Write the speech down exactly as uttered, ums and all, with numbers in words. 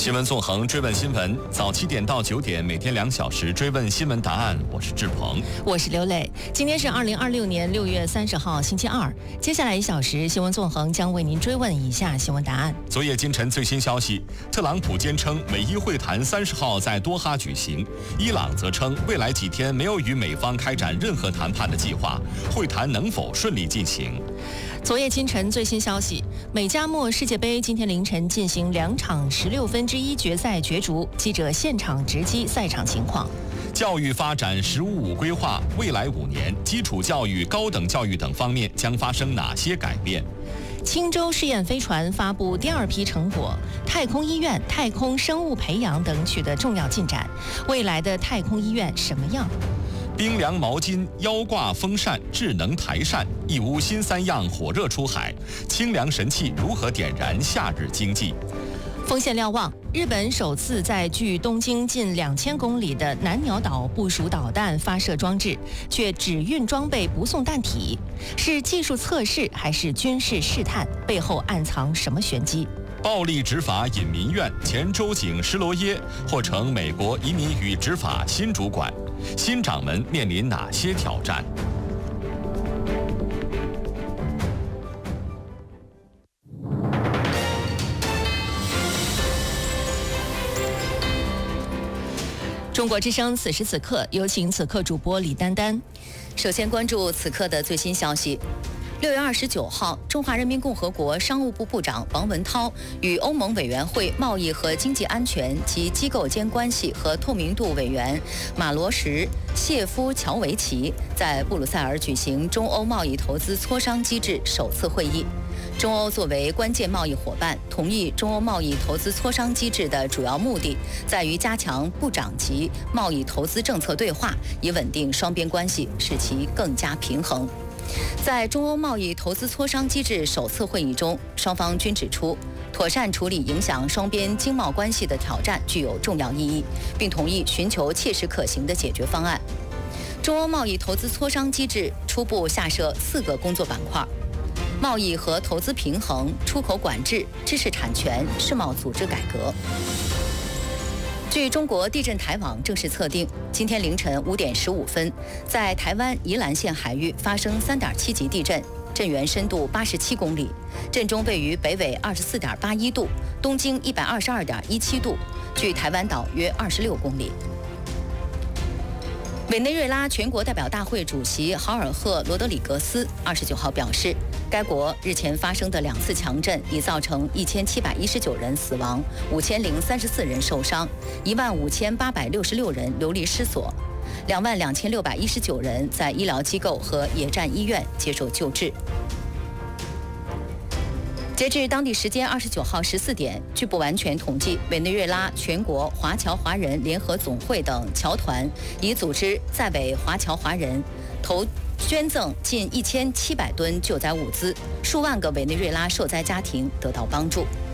新闻纵横，追问新闻，早七点到九点，每天两小时追问新闻答案。我是志鹏， 我是刘磊。今天是二零二六年六月三十号，星期二。接下来一小时，新闻纵横将为您追问以下新闻答案。 昨夜今晨最新消息，特朗普坚称美伊会谈三十号在多哈举行，伊朗则称未来几天没有与美方开展任何谈判的计划，会谈能否顺利进行？ 昨夜今晨最新消息，美加墨世界杯今天凌晨进行两场十六分之一决赛角逐，记者现场直击赛场情况。 教育发展“十五五”规划，未来五年基础教育、高等教育等方面将发生哪些改变？ 青州试验飞船发布第二批成果，太空医院、太空生物培养等取得重要进展。未来的太空医院什么样？ 冰凉毛巾、腰挂风扇、智能台扇，一屋新三样火热出海。清凉神器如何点燃夏日经济？ 锋线瞭望，日本首次在距东京近两千公里的南鸟岛部署导弹发射装置，却只运装备不送弹体，是技术测试还是军事试探？背后暗藏什么玄机？ 暴力执法引民怨，前州警施罗耶或成美国移民与执法新主管，新掌门面临哪些挑战？ 中国之声此时此刻，有请此刻主播李丹丹。 首先关注此刻的最新消息。六月二十九号，中华人民共和国商务部部长王文涛与欧盟委员会贸易和经济安全及机构间关系和透明度委员马罗什·谢夫乔维奇在布鲁塞尔举行中欧贸易投资磋商机制首次会议。中欧作为关键贸易伙伴，同意中欧贸易投资磋商机制的主要目的在于加强部长级贸易投资政策对话，以稳定双边关系，使其更加平衡。在中欧贸易投资磋商机制首次会议中，双方均指出，妥善处理影响双边经贸关系的挑战具有重要意义，并同意寻求切实可行的解决方案。中欧贸易投资磋商机制初步下设四个工作板块：贸易和投资平衡、出口管制、知识产权、世贸组织改革。据中国地震台网正式测定，今天凌晨五点十五分，在台湾宜兰县海域发生三点七级地震，震源深度八十七公里，震中位于北纬二十四点八一度，东经一百二十二点一七度，距台湾岛约二十六公里。委内瑞拉全国代表大会主席豪尔赫·罗德里格斯二十九号表示，该国日前发生的两次强震已造成一千七百一十九人死亡，五千零三十四人受伤，一万五千八百六十六人流离失所，两万两千六百一十九人在医疗机构和野战医院接受救治。截至当地时间二十九号十四点，据不完全统计，委内瑞拉全国华侨华人联合总会等侨团已组织在委华侨华人投捐赠近一千七百吨救灾物资，数万个委内瑞拉受灾家庭得到帮助。